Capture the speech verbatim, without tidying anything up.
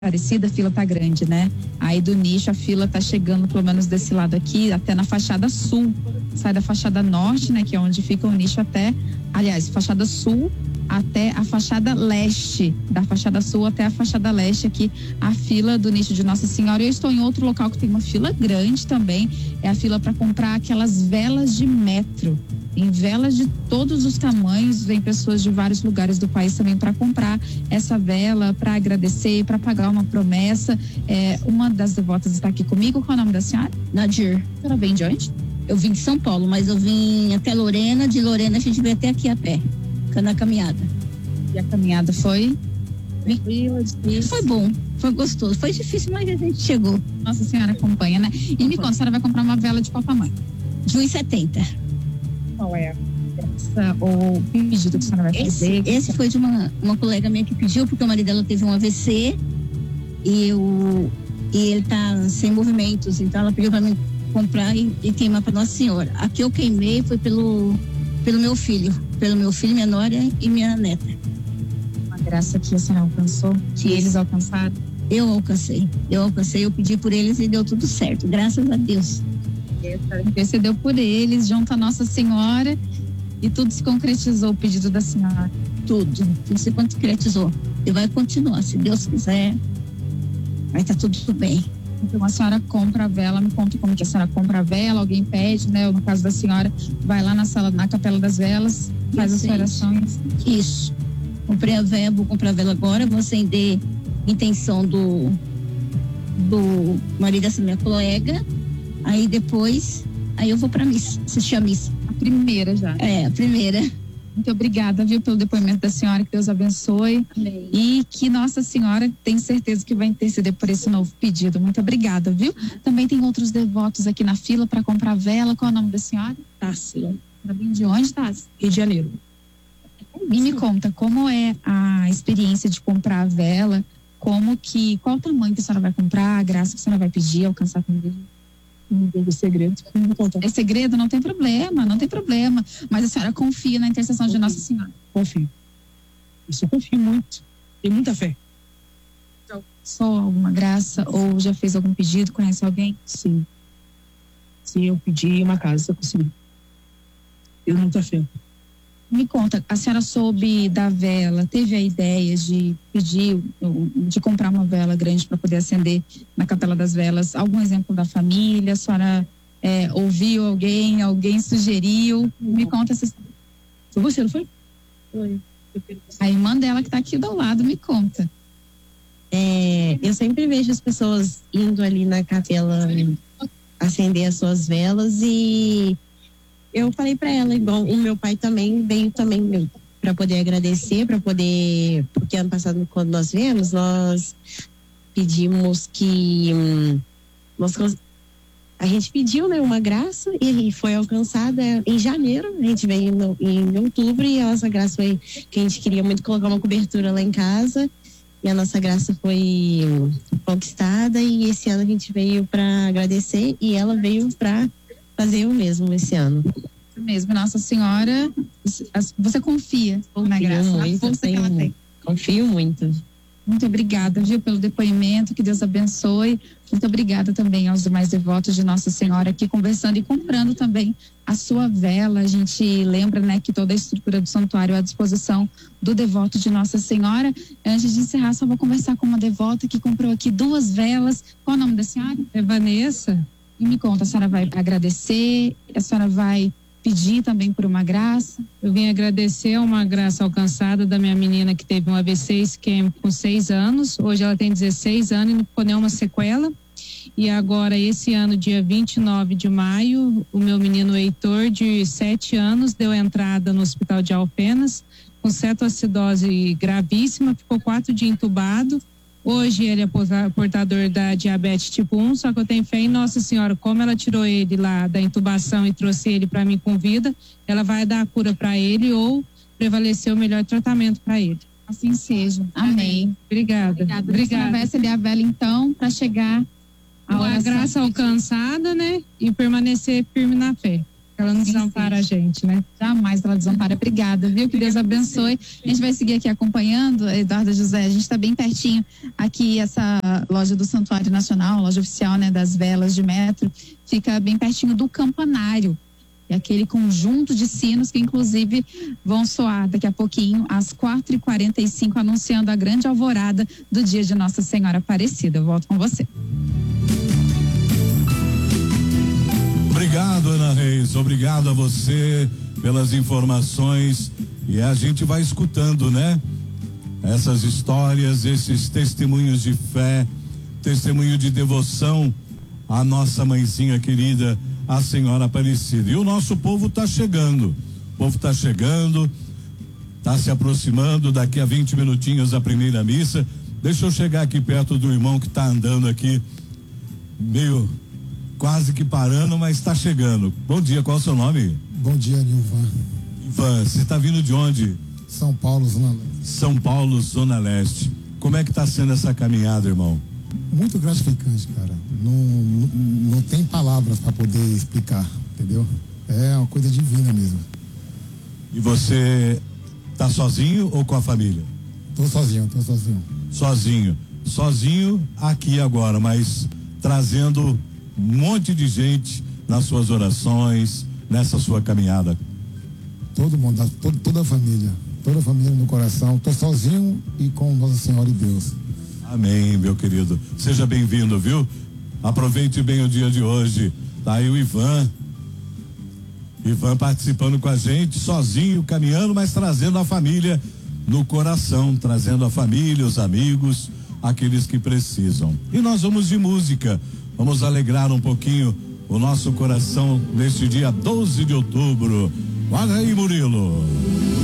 Aparecida, a fila tá grande, né? Aí do nicho a fila tá chegando pelo menos desse lado aqui, até na fachada sul. Sai da fachada norte, né? Que é onde fica o nicho até, aliás, fachada sul até a fachada leste. Da fachada sul até a fachada leste aqui, a fila do nicho de Nossa Senhora. Eu estou em outro local que tem uma fila grande também, é a fila para comprar aquelas velas de metro. Em velas de todos os tamanhos, vem pessoas de vários lugares do país também para comprar essa vela, para agradecer, para pagar uma promessa. É, uma das devotas está aqui comigo. Qual é o nome da senhora? Nadir. A senhora vem de onde? Eu vim de São Paulo, mas eu vim até Lorena. De Lorena a gente veio até aqui a pé, na caminhada. E a caminhada foi? Foi bom, foi gostoso. Foi difícil, mas a gente chegou. Nossa Senhora acompanha, né? E me conta, a senhora vai comprar uma vela de qual tamanho? De um e setenta. Qual é a graça ou pedido que a senhora vai fazer? Esse, esse foi de uma, uma colega minha que pediu, porque o marido dela teve um A V C e, eu, e ele tá sem movimentos, então ela pediu para mim comprar e, e queimar para Nossa Senhora. A que eu queimei foi pelo, pelo meu filho, pelo meu filho, minha nora e minha neta. Uma graça que a senhora alcançou, que eles alcançaram? Eu alcancei, eu alcancei, eu pedi por eles e deu tudo certo, graças a Deus. Intercedeu por eles, junto a Nossa Senhora, e tudo se concretizou, o pedido da senhora. Tudo, tudo se concretizou. E vai continuar, se Deus quiser, vai estar tudo bem. Então a senhora compra a vela, me conta como que a senhora compra a vela, alguém pede, né? Ou no caso da senhora, vai lá na sala, na capela das velas, faz as orações. Isso. Comprei a vela, vou comprar a vela agora, vou acender intenção do, do marido dessa minha colega. Aí depois, aí eu vou pra missa, assistir a missa. A primeira já. É, a primeira. Muito obrigada, viu, pelo depoimento da senhora, que Deus abençoe. Amém. E que Nossa Senhora tem certeza que vai interceder por esse novo pedido. Muito obrigada, viu? Também tem outros devotos aqui na fila para comprar vela. Qual é o nome da senhora? Tássila. Vem de onde, Tássila? Rio de Janeiro. E me conta, como é a experiência de comprar a vela? Como que, qual o tamanho que a senhora vai comprar, a graça que a senhora vai pedir, alcançar com Deus? Não tem segredo. É segredo? Não tem problema, não tem problema. Mas a senhora confia na intercessão confio. de Nossa Senhora? Confio. Isso eu confio muito. Tenho muita fé. Só alguma graça ou já fez algum pedido? Conhece alguém? Sim. Sim, eu pedi uma casa, se eu consegui. Tenho muita fé. Me conta, a senhora soube da vela, teve a ideia de pedir, de comprar uma vela grande para poder acender na Capela das Velas? Algum exemplo da família? A senhora é, ouviu alguém, alguém sugeriu? Me conta essa história. Foi você, não foi? Foi. A irmã dela que está aqui do lado, me conta. É, eu sempre vejo as pessoas indo ali na capela acender as suas velas e eu falei para ela, igual o meu pai também veio também para poder agradecer, para poder, porque ano passado quando nós viemos, nós pedimos que hum, nós, a gente pediu, né, uma graça e foi alcançada em janeiro, a gente veio no, em outubro e a nossa graça foi que a gente queria muito colocar uma cobertura lá em casa e a nossa graça foi conquistada e esse ano a gente veio para agradecer e ela veio para fazer o mesmo esse ano. Mesmo, Nossa Senhora, você confia confio na graça, muito, na força que ela tem. Confio muito. Muito obrigada, viu, pelo depoimento, que Deus abençoe. Muito obrigada também aos demais devotos de Nossa Senhora aqui conversando e comprando também a sua vela. A gente lembra, né, que toda a estrutura do santuário é à disposição do devoto de Nossa Senhora. Antes de encerrar, só vou conversar com uma devota que comprou aqui duas velas. Qual o nome da senhora? É Vanessa. E me conta, a senhora vai agradecer, a senhora vai pedir também por uma graça? Eu vim agradecer uma graça alcançada da minha menina que teve um A V C isquêmico com seis anos, hoje ela tem dezesseis anos e não ficou nenhuma sequela. E agora, esse ano, dia vinte e nove de maio, o meu menino Heitor, de sete anos, deu entrada no hospital de Alfenas com cetoacidose gravíssima, ficou quatro dias entubado. Hoje ele é portador da diabetes tipo um, só que eu tenho fé em Nossa Senhora, como ela tirou ele lá da intubação e trouxe ele para mim com vida, ela vai dar a cura para ele ou prevalecer o melhor tratamento para ele. Assim seja. Amém. Amém. Obrigada. Obrigada. Obrigada. Vai acender a vela então para chegar a, a graça alcançada, né? E permanecer firme na fé. Ela não desampara a gente, né? Jamais ela desampara. Obrigada, viu? Que Deus abençoe. A gente vai seguir aqui acompanhando, Eduardo José. A gente está bem pertinho aqui, essa loja do Santuário Nacional, loja oficial, né, das velas de metro, fica bem pertinho do campanário. É aquele conjunto de sinos que, inclusive, vão soar daqui a pouquinho, às quatro e quarenta e cinco, anunciando a grande alvorada do dia de Nossa Senhora Aparecida. Eu volto com você. Obrigado, Ana Reis. Obrigado a você pelas informações. E a gente vai escutando, né? Essas histórias, esses testemunhos de fé, testemunho de devoção à nossa mãezinha querida, a Senhora Aparecida. E o nosso povo está chegando. O povo está chegando, está se aproximando. Daqui a vinte minutinhos a primeira missa. Deixa eu chegar aqui perto do irmão que está andando aqui, meio quase que parando, mas está chegando. Bom dia, qual é o seu nome? Bom dia, Nilvan. Ivan, você está vindo de onde? São Paulo, Zona Leste. São Paulo, Zona Leste. Como é que está sendo essa caminhada, irmão? Muito gratificante, cara. Não, não, não tem palavras para poder explicar, entendeu? É uma coisa divina mesmo. E você tá sozinho ou com a família? Tô sozinho, tô sozinho. Sozinho. Sozinho aqui agora, mas trazendo um monte de gente nas suas orações, nessa sua caminhada. Todo mundo, todo, toda a família, toda a família no coração. Tô sozinho e com Nossa Senhora e Deus. Amém, meu querido. Seja bem-vindo, viu? Aproveite bem o dia de hoje. Tá aí o Ivan. Ivan participando com a gente, sozinho, caminhando, mas trazendo a família no coração, trazendo a família, os amigos, aqueles que precisam. E nós vamos de música. Vamos alegrar um pouquinho o nosso coração neste dia doze de outubro. Olha aí, Murilo.